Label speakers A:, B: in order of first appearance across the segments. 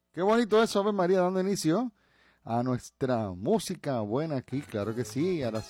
A: Qué bonito eso, Ave María, dando inicio a nuestra música buena aquí, claro que sí, a las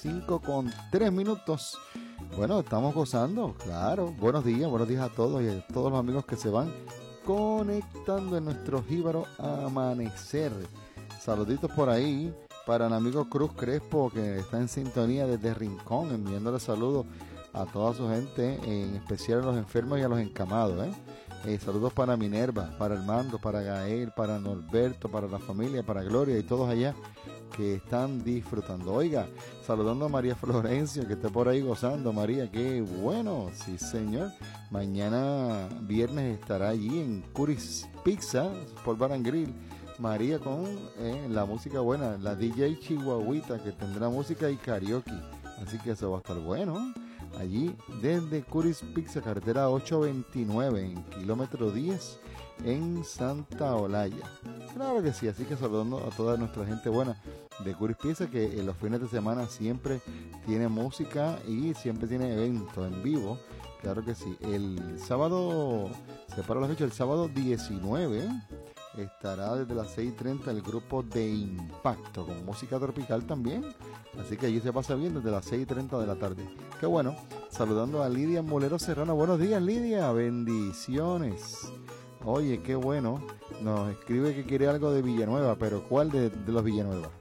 A: 5:03. Bueno, estamos gozando, claro. Buenos días a todos y a todos los amigos que se van conectando en nuestro jíbaro amanecer. Saluditos por ahí para el amigo Cruz Crespo, que está en sintonía desde Rincón, enviándole saludos a toda su gente, en especial a los enfermos y a los encamados, saludos para Minerva, para Armando, para Gael, para Norberto, para la familia, para Gloria y todos allá que están disfrutando. Oiga, saludando a María Florencia, que está por ahí gozando. María, qué bueno, sí señor. Mañana viernes estará allí en Curis Pizza por Bar and Grill. María con la música buena, la DJ Chihuahuita, que tendrá música y karaoke. Así que eso va a estar bueno. Allí desde Curis Pizza, carretera 829, en kilómetro 10, en Santa Olaya. Claro que sí, así que saludando a toda nuestra gente buena de Curis Pizza, que en los fines de semana siempre tiene música y siempre tiene eventos en vivo. Claro que sí. El sábado, se para la fecha, el sábado 19, estará desde las 6:30 el grupo de Impacto, con música tropical también. Así que allí se pasa bien desde las 6:30 de la tarde. Qué bueno. Saludando a Lidia Molero Serrano. Buenos días, Lidia. Bendiciones. Oye, qué bueno. Nos escribe que quiere algo de Villanueva, pero ¿cuál de los Villanueva?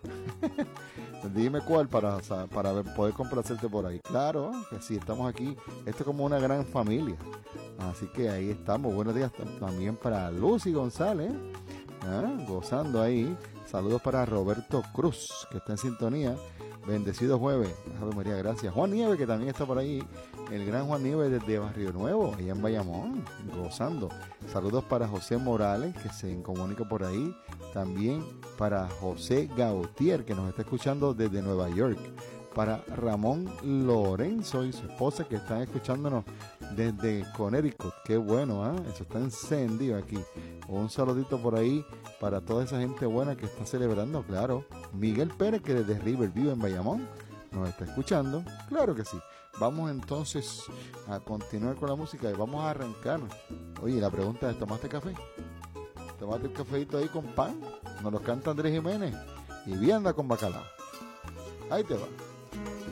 A: Dime cuál para poder complacerte por ahí. Claro, que sí, estamos aquí. Esto es como una gran familia. Así que ahí estamos. Buenos días también para Lucy González, gozando ahí. Saludos para Roberto Cruz, que está en sintonía. Bendecido jueves. Ave María, gracias. Juan Nieves, que también está por ahí. El gran Juan Nieves desde Barrio Nuevo, allá en Bayamón, gozando. Saludos para José Morales, que se comunica por ahí. También para José Gautier, que nos está escuchando desde Nueva York. Para Ramón Lorenzo y su esposa, que están escuchándonos desde Connecticut. Qué bueno, eso está encendido aquí. Un saludito por ahí para toda esa gente buena que está celebrando, claro. Miguel Pérez, que desde Riverview en Bayamón nos está escuchando. Claro que sí. Vamos entonces a continuar con la música y vamos a arrancar. Oye, la pregunta es, ¿tomaste café? ¿Tomaste el cafeíto ahí con pan? Nos lo canta Andrés Jiménez y vianda con bacalao. Ahí te va.